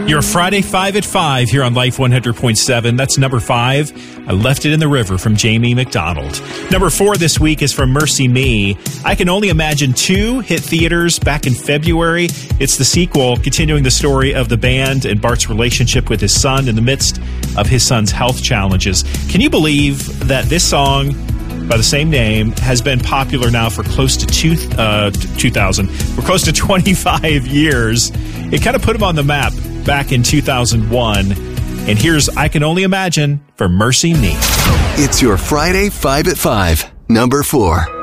Your Friday 5 at 5 here on Life 100.7. That's number 5. I Left It in the River from Jamie McDonald. Number 4 this week is from Mercy Me. I Can Only Imagine 2 hit theaters back in February. It's the sequel continuing the story of the band and Bart's relationship with his son in the midst of his son's health challenges. Can you believe that this song by the same name has been popular now for close to 2000, for close to 25 years? It kind of put him on the map back in 2001. And here's I Can Only Imagine for Mercy Me. It's your Friday 5 at 5, number 4.